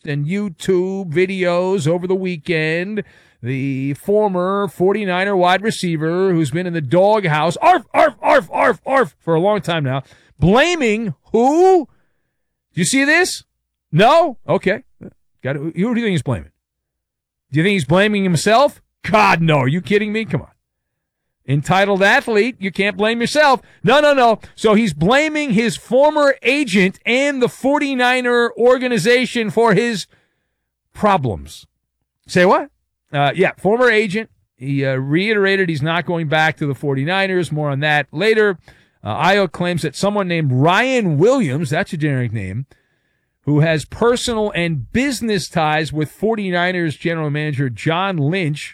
and YouTube videos over the weekend. The former 49er wide receiver who's been in the doghouse, arf, for a long time now, blaming who? Do you see this? No? Okay. Who do you think he's blaming? Do you think he's blaming himself? God, no. Are you kidding me? Come on. Entitled athlete, you can't blame yourself. No. So he's blaming his former agent and the 49er organization for his problems. Say what? Former agent. He reiterated he's not going back to the 49ers. More on that later. Aiyuk claims that someone named Ryan Williams, that's a generic name, who has personal and business ties with 49ers general manager John Lynch,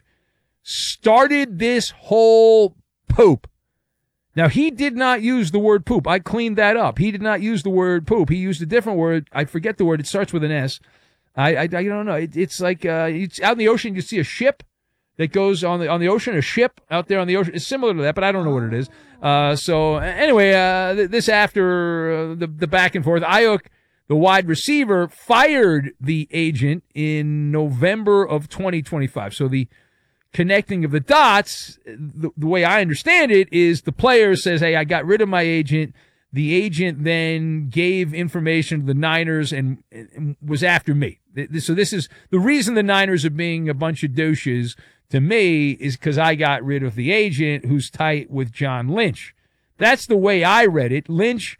started this whole poop. Now, he did not use the word poop. I cleaned that up. He did not use the word poop. He used a different word. I forget the word. It starts with an S. I don't know. It's like it's out in the ocean. You see a ship that goes on the ocean. A ship out there on the ocean. It's similar to that, but I don't know what it is. So anyway, this after the back and forth, Aiyuk, the wide receiver, fired the agent in November of 2025. So the connecting of the dots, the way I understand it, is the player says, hey, I got rid of my agent. The agent then gave information to the Niners and was after me. So this is the reason the Niners are being a bunch of douches to me is because I got rid of the agent who's tight with John Lynch. That's the way I read it. Lynch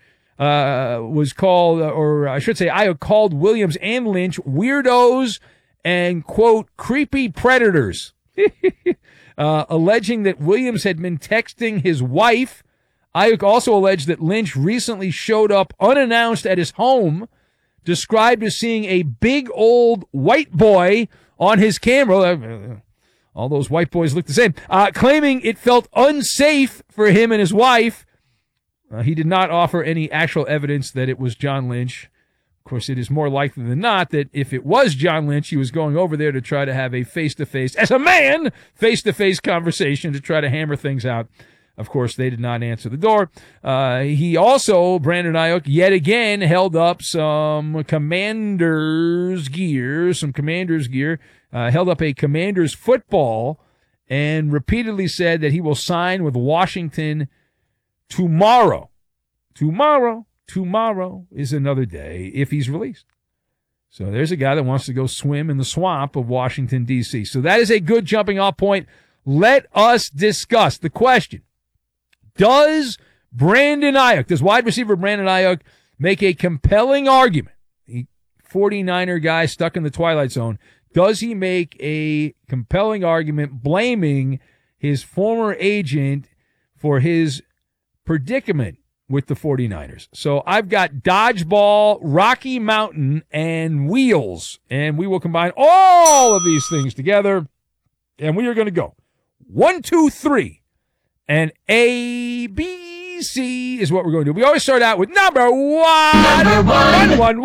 was called, or I should say, I called Williams and Lynch weirdos and, quote, creepy predators. Alleging that Williams had been texting his wife. Aiyuk also alleged that Lynch recently showed up unannounced at his home, described as seeing a big old white boy on his camera. All those white boys look the same. Claiming it felt unsafe for him and his wife. He did not offer any actual evidence that it was John Lynch. Of course, it is more likely than not that if it was John Lynch, he was going over there to try to have a face-to-face, as a man, face-to-face conversation to try to hammer things out. Of course, they did not answer the door. He also, Brandon Aiyuk, yet again held up some Commanders gear, held up a Commanders football and repeatedly said that he will sign with Washington tomorrow. Tomorrow is another day if he's released. So there's a guy that wants to go swim in the swamp of Washington, D.C. So that is a good jumping off point. Let us discuss the question. Does wide receiver Brandon Aiyuk make a compelling argument? The 49er guy stuck in the twilight zone. Does he make a compelling argument blaming his former agent for his predicament with the 49ers? So I've got Dodgeball, Rocky Mountain, and Wheels. And we will combine all of these things together. And we are going to go 1, 2, 3. And A, B, C is what we're going to do. We always start out with number one. Number one.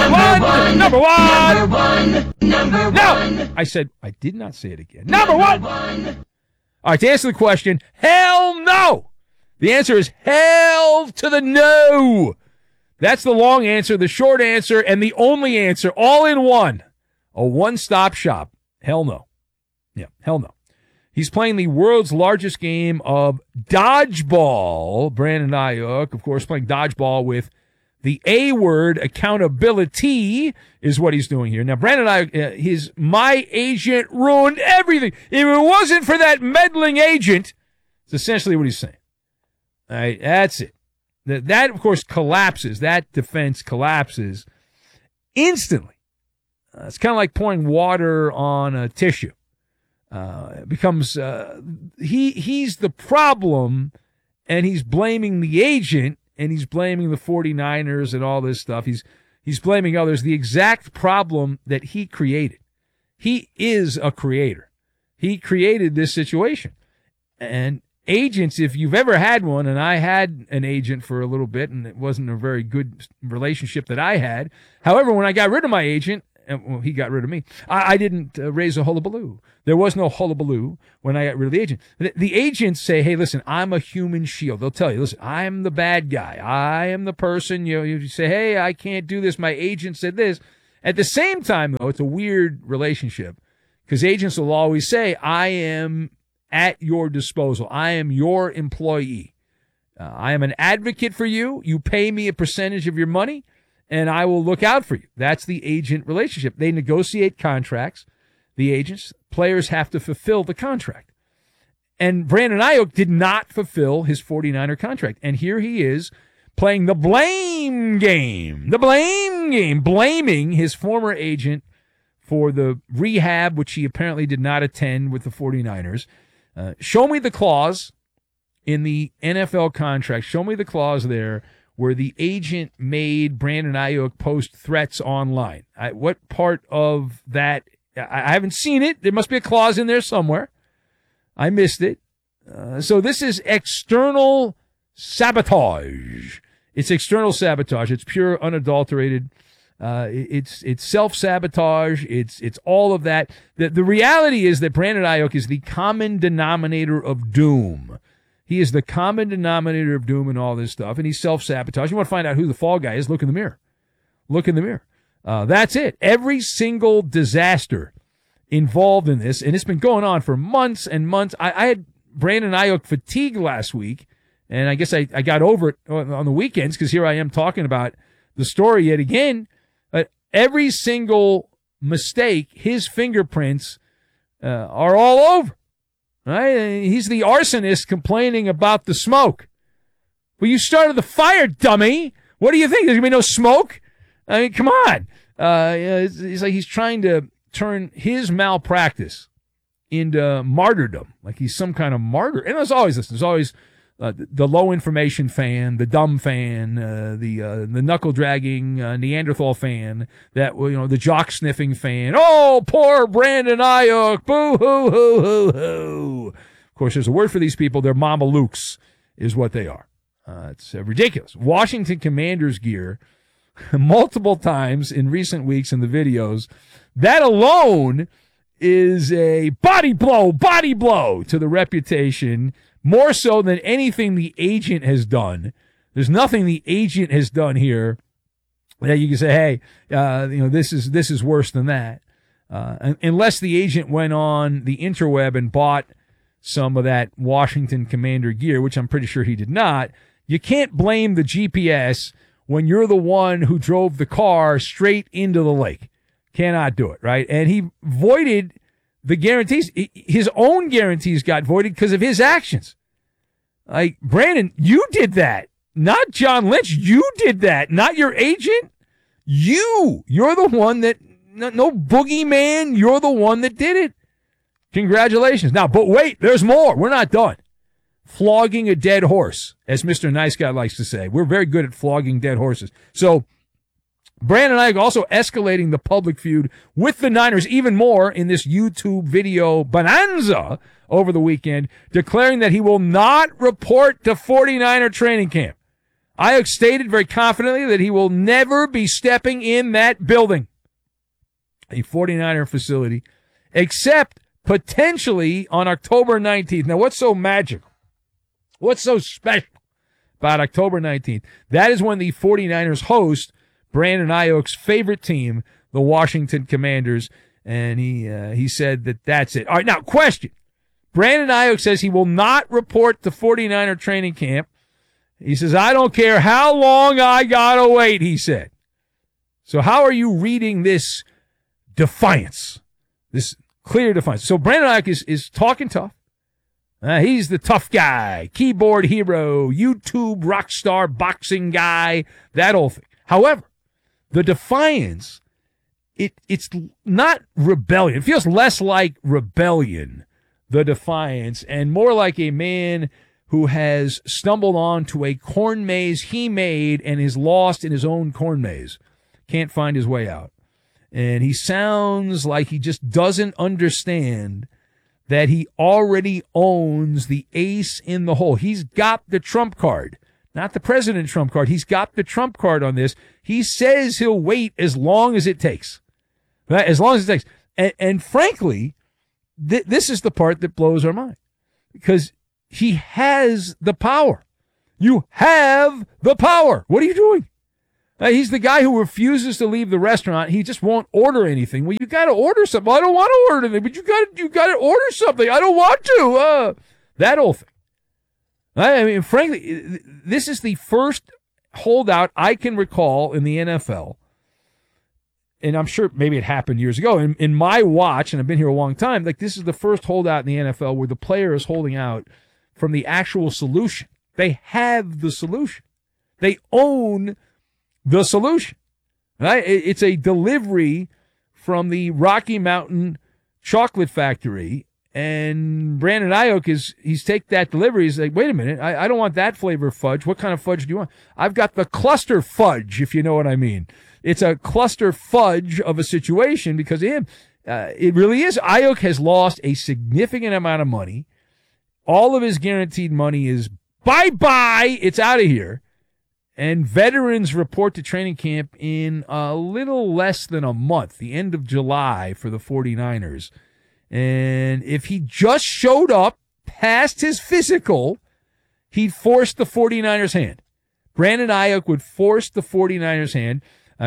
Number one. No, I said, I did not say it again. Number one. All right, to answer the question, hell no. The answer is hell to the no. That's the long answer, the short answer, and the only answer, all in one. A one-stop shop. Hell no. Yeah, hell no. He's playing the world's largest game of dodgeball. Brandon Aiyuk, of course, playing dodgeball with the A word, accountability, is what he's doing here. Now, Brandon Aiyuk, my agent ruined everything. If it wasn't for that meddling agent, it's essentially what he's saying. All right, that's it. That, of course, collapses. That defense collapses instantly. It's kind of like pouring water on a tissue. It becomes he's the problem, and he's blaming the agent, and he's blaming the 49ers and all this stuff. He's blaming others. The exact problem that he created. He is a creator. He created this situation. And agents, if you've ever had one, and I had an agent for a little bit, and it wasn't a very good relationship that I had. However, when I got rid of my agent, well, he got rid of me, I didn't raise a hullabaloo. There was no hullabaloo when I got rid of the agent. The agents say, hey, listen, I'm a human shield. They'll tell you, listen, I'm the bad guy. I am the person, you say, hey, I can't do this. My agent said this. At the same time, though, it's a weird relationship because agents will always say, I am at your disposal. I am your employee. I am an advocate for you. You pay me a percentage of your money, and I will look out for you. That's the agent relationship. They negotiate contracts. The agents, players have to fulfill the contract. And Brandon Ayuk did not fulfill his 49er contract. And here he is playing the blame game, blaming his former agent for the rehab, which he apparently did not attend with the 49ers. Show me the clause in the NFL contract. Show me the clause there where the agent made Brandon Ayuk post threats online. What part of that? I haven't seen it. There must be a clause in there somewhere. I missed it. So this is external sabotage. It's external sabotage. It's pure, unadulterated. It's self-sabotage. It's all of that. The reality is that Brandon Ayuk is the common denominator of doom. He is the common denominator of doom and all this stuff, and he's self-sabotage. You want to find out who the fall guy is? Look in the mirror. Look in the mirror. That's it. Every single disaster involved in this, and it's been going on for months and months. I had Brandon Ayuk fatigue last week, and I guess I got over it on the weekends because here I am talking about the story yet again. Every single mistake, his fingerprints are all over. Right? He's the arsonist complaining about the smoke. Well, you started the fire, dummy. What do you think? There's going to be no smoke? I mean, come on. It's like he's trying to turn his malpractice into martyrdom, like he's some kind of martyr. And there's always this. There's always the low information fan, the dumb fan, the knuckle dragging Neanderthal fan, the jock sniffing fan. Oh, poor Brandon Ayuk! Boo hoo hoo hoo hoo. Of course, there's a word for these people. They're mamalukes, is what they are. It's ridiculous. Washington Commanders gear multiple times in recent weeks in the videos. That alone is a body blow to the reputation, more so than anything the agent has done. There's nothing the agent has done here that you can say, hey, this is worse than that. Unless the agent went on the interweb and bought some of that Washington Commander gear, which I'm pretty sure he did not. You can't blame the GPS when you're the one who drove the car straight into the lake. Cannot do it, right? And he voided the guarantees. His own guarantees got voided because of his actions. Like, Brandon, you did that. Not John Lynch. You did that. Not your agent. You're the one that, no boogeyman. You're the one that did it. Congratulations. Now, but wait, there's more. We're not done. Flogging a dead horse, as Mr. Nice Guy likes to say. We're very good at flogging dead horses. So, Brandon Ayuk also escalating the public feud with the Niners even more in this YouTube video bonanza over the weekend, declaring that he will not report to 49er training camp. Ayuk stated very confidently that he will never be stepping in that building, a 49er facility, except potentially on October 19th. Now, what's so magical? What's so special about October 19th? That is when the 49ers host Brandon Ayuk's favorite team, the Washington Commanders, and he said that that's it. All right, now, question. Brandon Ayuk says he will not report to 49er training camp. He says, I don't care how long I gotta wait, he said. So how are you reading this defiance, this clear defiance? So Brandon Ayuk is talking tough. He's the tough guy, keyboard hero, YouTube rock star, boxing guy, that whole thing. However, the defiance, it's not rebellion. It feels less like rebellion, the defiance, and more like a man who has stumbled onto a corn maze he made and is lost in his own corn maze. Can't find his way out. And he sounds like he just doesn't understand that he already owns the ace in the hole. He's got the trump card. Not the president trump card. He's got the trump card on this. He says he'll wait as long as it takes. Right? As long as it takes. And frankly, this is the part that blows our mind. Because he has the power. You have the power. What are you doing? He's the guy who refuses to leave the restaurant. He just won't order anything. Well, you got to order something. I don't want to order anything, but you got to order something. I don't want to. That whole thing. I mean, frankly, this is the first holdout I can recall in the NFL. And I'm sure maybe it happened years ago. In my watch, and I've been here a long time, like this is the first holdout in the NFL where the player is holding out from the actual solution. They have the solution. They own the solution. Right? It's a delivery from the Rocky Mountain Chocolate Factory. And Brandon Ayuk he's take that delivery. He's like, wait a minute, I don't want that flavor of fudge. What kind of fudge do you want? I've got the cluster fudge, if you know what I mean. It's a cluster fudge of a situation because of him. It really is. Ayuk has lost a significant amount of money. All of his guaranteed money is bye-bye. It's out of here. And veterans report to training camp in a little less than a month, the end of July for the 49ers. And if he just showed up past his physical, he'd force the 49ers' hand. Brandon Ayuk would force the 49ers' hand.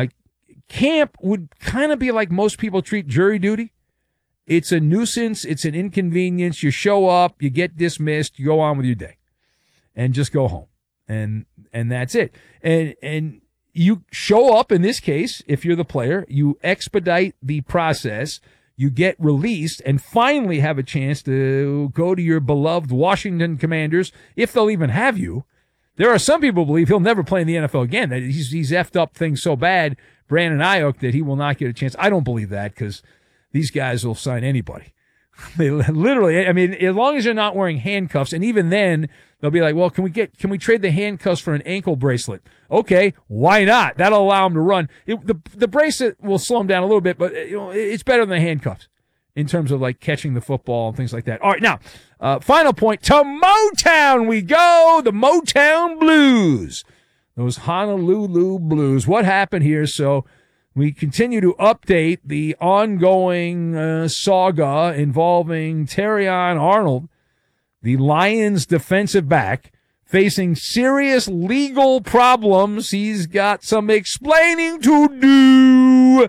Camp would kind of be like most people treat jury duty. It's a nuisance. It's an inconvenience. You show up, you get dismissed, you go on with your day and just go home. And that's it. And you show up in this case, if you're the player, you expedite the process, you get released and finally have a chance to go to your beloved Washington Commanders, if they'll even have you. There are some people who believe he'll never play in the NFL again, that he's effed up things so bad, Brandon Ayuk, that he will not get a chance. I don't believe that because these guys will sign anybody. They literally, I mean, as long as they're not wearing handcuffs, and even then, they'll be like, well, can we trade the handcuffs for an ankle bracelet? Okay, why not? That'll allow them to run. The bracelet will slow them down a little bit, but it's better than the handcuffs in terms of like catching the football and things like that. All right, now, final point, to Motown we go, the Motown Blues. Those Honolulu Blues. What happened here? So we continue to update the ongoing saga involving Terrion Arnold, the Lions defensive back, facing serious legal problems. He's got some explaining to do.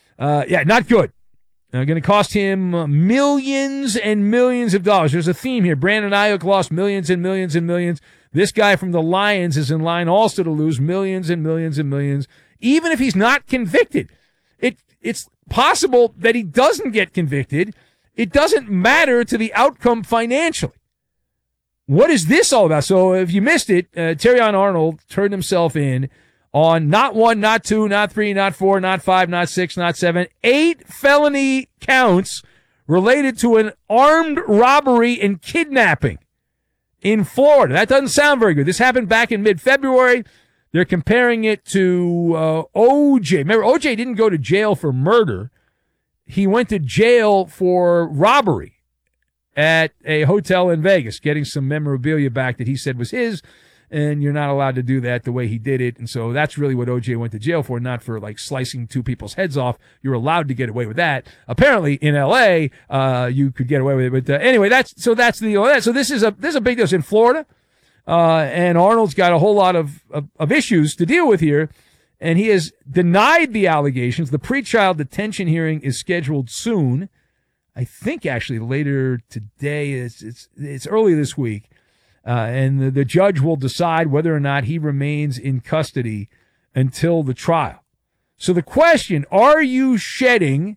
Not good. Going to cost him millions and millions of dollars. There's a theme here. Brandon Ayuk lost millions and millions and millions. This guy from the Lions is in line also to lose millions and millions and millions, even if he's not convicted. It's possible that he doesn't get convicted. It doesn't matter to the outcome financially. What is this all about? So if you missed it, Terrion Arnold turned himself in on not 1, not 2, not 3, not 4, not 5, not 6, not 7, 8 felony counts related to an armed robbery and kidnapping in Florida. That doesn't sound very good. This happened back in mid-February. They're comparing it to O.J. Remember, O.J. didn't go to jail for murder. He went to jail for robbery at a hotel in Vegas, getting some memorabilia back that he said was his, and you're not allowed to do that the way he did it. And so that's really what O.J. went to jail for, not for like slicing 2 people's heads off. You're allowed to get away with that. Apparently in L.A., you could get away with it. But anyway, that's the deal. So this is a big deal. It's in Florida. And Arnold's got a whole lot of issues to deal with here, and he has denied the allegations. The pretrial detention hearing is scheduled soon. I think actually later today. It's early this week, and the judge will decide whether or not he remains in custody until the trial. So the question: Are you shedding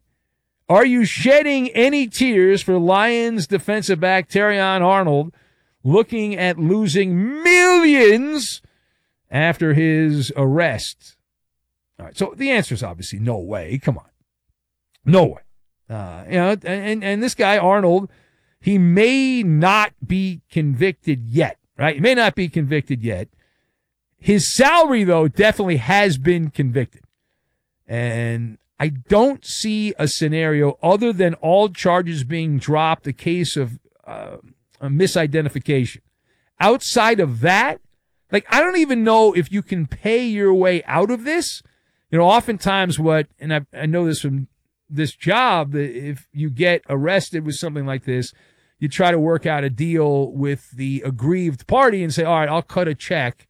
any tears for Lions defensive back Terrion Arnold, looking at losing millions after his arrest? All right, so the answer is obviously no way. Come on. No way. And this guy, Arnold, he may not be convicted yet, right? He may not be convicted yet. His salary, though, definitely has been convicted. And I don't see a scenario other than all charges being dropped, a case of a misidentification. Outside of that, like, I don't even know if you can pay your way out of this. Oftentimes and I know this from this job, that if you get arrested with something like this, you try to work out a deal with the aggrieved party and say, all right, I'll cut a check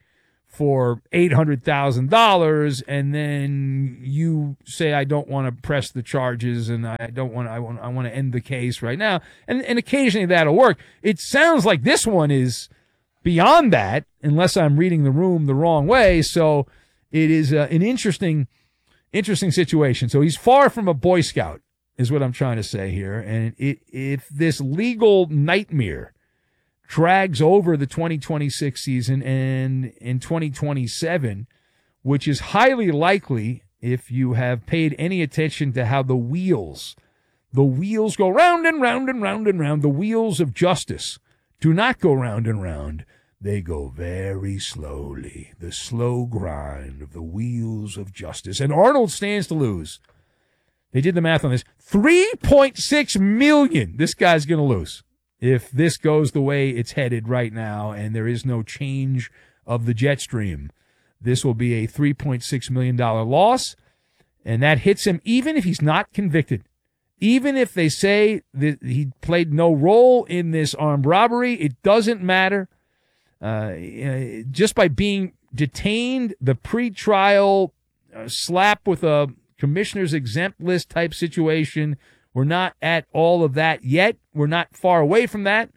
for $800,000, and then you say, I don't want to press the charges, and I want to end the case right now. And occasionally that'll work. It sounds like this one is beyond that, unless I'm reading the room the wrong way. So it is an interesting situation. So he's far from a Boy Scout, is what I'm trying to say here. And if this legal nightmare drags over the 2026 season and in 2027, which is highly likely if you have paid any attention to how the wheels go round and round and round and round. The wheels of justice do not go round and round. They go very slowly. The slow grind of the wheels of justice. And Arnold stands to lose. They did the math on this. $3.6 million this guy's going to lose if this goes the way it's headed right now and there is no change of the jet stream. This will be a $3.6 million loss, and that hits him even if he's not convicted. Even if they say that he played no role in this armed robbery, it doesn't matter. Just by being detained, the pretrial slap with a commissioner's exempt list type situation, we're not at all of that yet. We're not far away from that.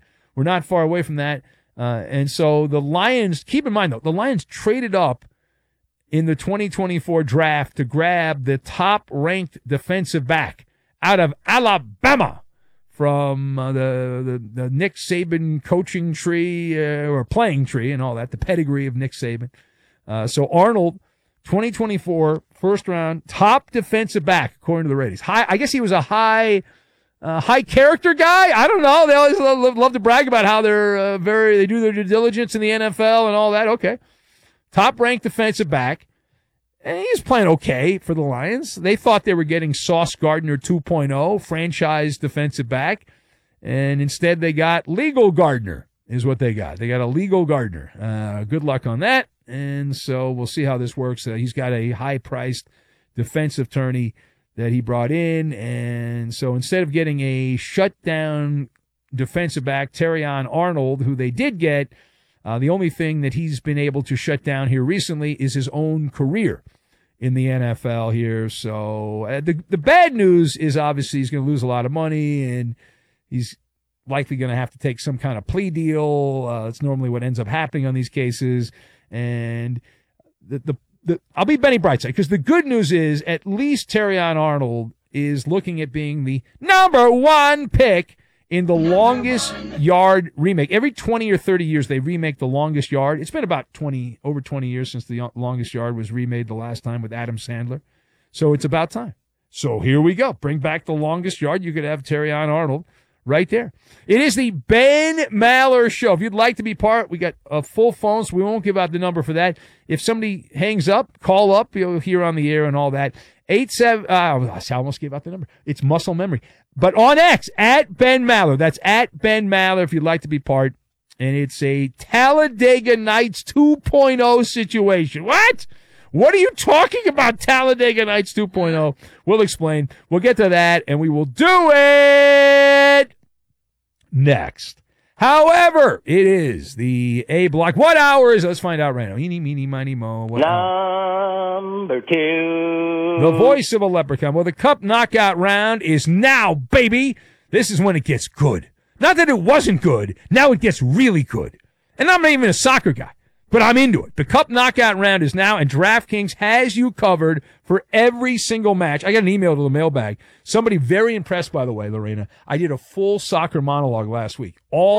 And so the Lions, keep in mind though, the Lions traded up in the 2024 draft to grab the top-ranked defensive back out of Alabama from the Nick Saban coaching tree or playing tree and all that, the pedigree of Nick Saban. So Arnold, 2024 first round top defensive back according to the ratings. I guess he was a high character guy. I don't know. They always love to brag about how they're they do their due diligence in the NFL and all that. Okay, top ranked defensive back. And he's playing okay for the Lions. They thought they were getting Sauce Gardner 2.0, franchise defensive back, and instead they got legal Gardner is what they got. They got a legal Gardner. Good luck on that. And so we'll see how this works. He's got a high-priced defensive attorney that he brought in. And so instead of getting a shutdown defensive back, Terrion Arnold, who they did get, the only thing that he's been able to shut down here recently is his own career in the NFL here. So the bad news is obviously he's going to lose a lot of money, and he's likely going to have to take some kind of plea deal. It's normally what ends up happening on these cases. And I'll be Benny Brightside, because the good news is at least Terrion Arnold is looking at being the number one pick in the longest yard remake. Every 20 or 30 years, they remake the longest yard. It's been about over 20 years since the longest yard was remade the last time with Adam Sandler. So it's about time. So here we go. Bring back the longest yard. You could have Terrion Arnold right there. It is the Ben Maller Show. If you'd like to be part, we got a full phone, so we won't give out the number for that. If somebody hangs up, call up. You'll hear on the air and all that. I almost gave out the number. It's muscle memory. But on X, at Ben Maller. That's at Ben Maller if you'd like to be part. And it's a Talladega Nights 2.0 situation. What? What are you talking about, Talladega Nights 2.0? We'll explain. We'll get to that, and we will do it next. However, it is the A block. What hour is it? Let's find out right now. Eeny, meeny, miny, mo. Number 2. The voice of a leprechaun. Well, the Cup knockout round is now, baby. This is when it gets good. Not that it wasn't good. Now it gets really good. And I'm not even a soccer guy, but I'm into it. The Cup knockout round is now, and DraftKings has you covered for every single match. I got an email to the mailbag. Somebody very impressed, by the way, Lorena. I did a full soccer monologue last week.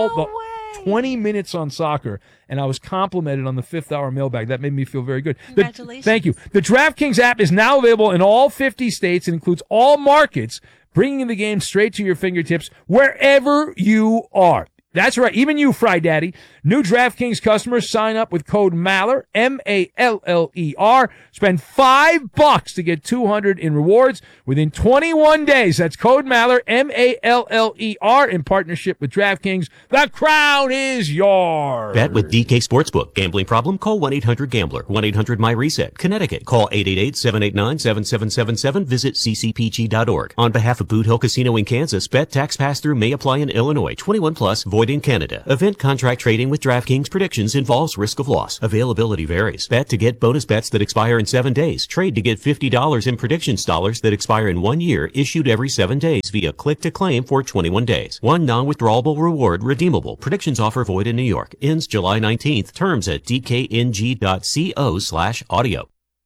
20 minutes on soccer, and I was complimented on the 5th hour mailbag. That made me feel very good. Congratulations. Thank you. The DraftKings app is now available in all 50 states and includes all markets, bringing the game straight to your fingertips wherever you are. That's right. Even you, Fry Daddy. New DraftKings customers sign up with code Maller, M-A-L-L-E-R. Spend $5 to get $200 in rewards within 21 days. That's code Maller, M-A-L-L-E-R, in partnership with DraftKings. The crown is yours. Bet with DK Sportsbook. Gambling problem? Call 1-800-GAMBLER. 1-800-MyReset. Connecticut. Call 888-789-7777. Visit ccpg.org. On behalf of Boot Hill Casino in Kansas, bet tax pass-through may apply in Illinois. 21 plus. Void void in Canada. Event contract trading with DraftKings predictions involves risk of loss. Availability varies. Bet to get bonus bets that expire in 7 days. Trade to get $50 in predictions dollars that expire in 1 year, issued every 7 days via click to claim for 21 days. One non-withdrawable reward redeemable. Predictions offer void in New York. Ends July 19th. Terms at dkng.co/audio.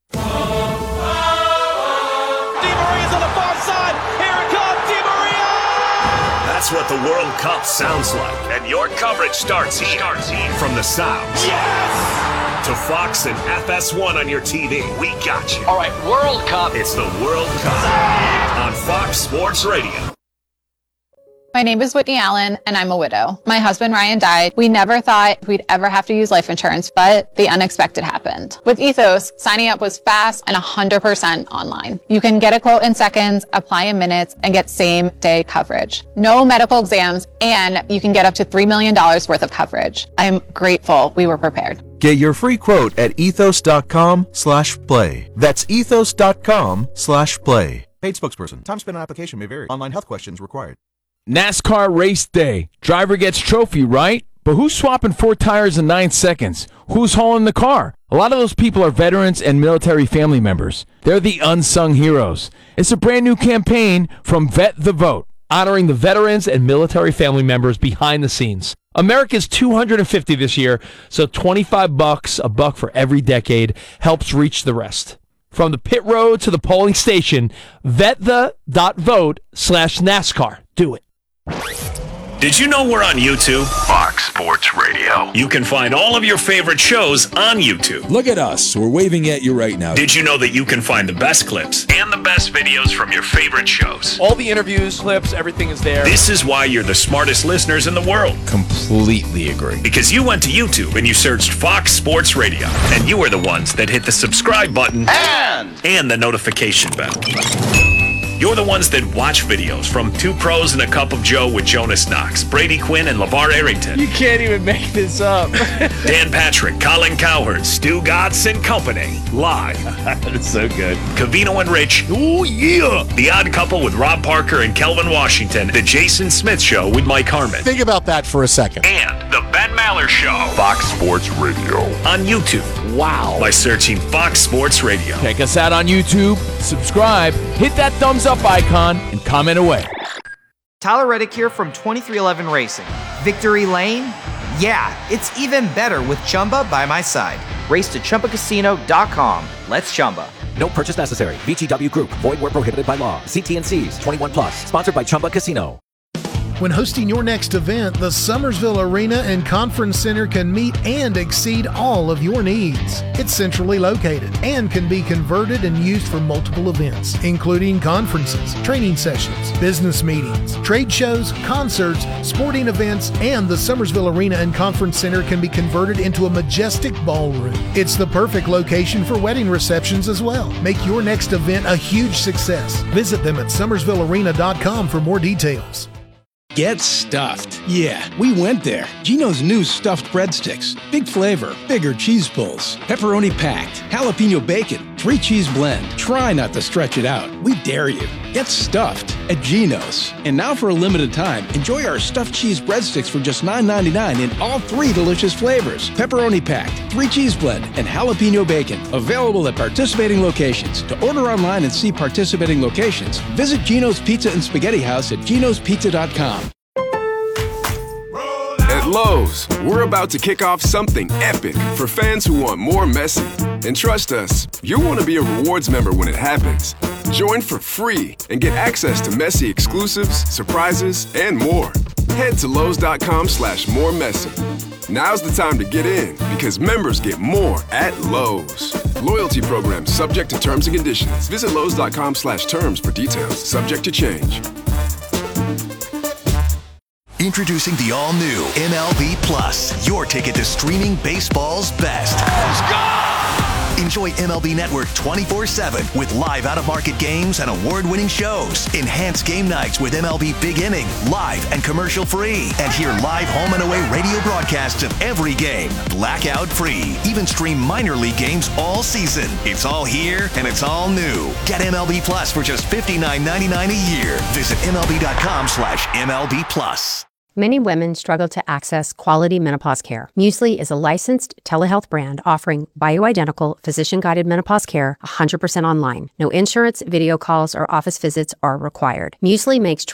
That's what the World Cup sounds like. And your coverage starts here. From the sounds. Yes! To Fox and FS1 on your TV. We got you. All right, World Cup. It's the World Cup on Fox Sports Radio. My name is Whitney Allen, and I'm a widow. My husband, Ryan, died. We never thought we'd ever have to use life insurance, but the unexpected happened. With Ethos, signing up was fast and 100% online. You can get a quote in seconds, apply in minutes, and get same-day coverage. No medical exams, and you can get up to $3 million worth of coverage. I'm grateful we were prepared. Get your free quote at ethos.com/play. That's ethos.com/play. Paid spokesperson. Time spent on application may vary. Online health questions required. NASCAR race day. Driver gets trophy, right? But who's swapping 4 tires in 9 seconds? Who's hauling the car? A lot of those people are veterans and military family members. They're the unsung heroes. It's a brand new campaign from Vet the Vote, honoring the veterans and military family members behind the scenes. America's 250 this year, so $25, a buck for every decade, helps reach the rest. From the pit road to the polling station, vetThe.vote/NASCAR. Do it. Did you know we're on YouTube? Fox Sports Radio. You can find all of your favorite shows on YouTube. Look at us. We're waving at you right now. Did you know that you can find the best clips and the best videos from your favorite shows? All the interviews, clips, everything is there. This is why you're the smartest listeners in the world. Completely agree. Because you went to YouTube and you searched Fox Sports Radio. And you were the ones that hit the subscribe button and the notification bell. You're the ones that watch videos from Two Pros and a Cup of Joe with Jonas Knox, Brady Quinn, and LeVar Arrington. You can't even make this up. Dan Patrick, Colin Cowherd, Stu Gatz and Company. Live. That's so good. Covino and Rich. Oh, yeah. The Odd Couple with Rob Parker and Kelvin Washington. The Jason Smith Show with Mike Harmon. Think about that for a second. And The Ben Maller Show. Fox Sports Radio. On YouTube. Wow. By searching Fox Sports Radio. Check us out on YouTube, subscribe, hit that thumbs up icon, and comment away. Tyler Reddick here from 2311 Racing. Victory Lane? Yeah, it's even better with Chumba by my side. Race to ChumbaCasino.com. Let's Chumba. No purchase necessary. VGW Group. Void where prohibited by law. See T&Cs. 21 plus. Sponsored by Chumba Casino. When hosting your next event, the Summersville Arena and Conference Center can meet and exceed all of your needs. It's centrally located and can be converted and used for multiple events, including conferences, training sessions, business meetings, trade shows, concerts, sporting events, and the Summersville Arena and Conference Center can be converted into a majestic ballroom. It's the perfect location for wedding receptions as well. Make your next event a huge success. Visit them at SummersvilleArena.com for more details. Get stuffed. Yeah, we went there. Gino's new stuffed breadsticks. Big flavor, bigger cheese pulls, pepperoni packed, jalapeno bacon, 3-cheese blend. Try not to stretch it out. We dare you. Get stuffed at Gino's. And now for a limited time, enjoy our stuffed cheese breadsticks for just $9.99 in all 3 delicious flavors. Pepperoni packed, 3-cheese blend, and jalapeno bacon. Available at participating locations. To order online and see participating locations, visit Gino's Pizza and Spaghetti House at Gino'sPizza.com. At Lowe's, we're about to kick off something epic for fans who want more Messi. And trust us, you'll want to be a rewards member when it happens. Join for free and get access to Messi exclusives, surprises, and more. Head to Lowe's.com/more Messi. Now's the time to get in because members get more at Lowe's. Loyalty program subject to terms and conditions. Visit Lowe's.com/terms for details. Subject to change. Introducing the all-new MLB Plus, your ticket to streaming baseball's best. Let's go! Enjoy MLB Network 24/7 with live out-of-market games and award-winning shows. Enhance game nights with MLB Big Inning, live and commercial-free. And hear live home and away radio broadcasts of every game, blackout-free. Even stream minor league games all season. It's all here and it's all new. Get MLB Plus for just $59.99 a year. Visit MLB.com/MLB Plus. Many women struggle to access quality menopause care. Muesli is a licensed telehealth brand offering bioidentical, physician-guided menopause care 100% online. No insurance, video calls, or office visits are required. Muesli makes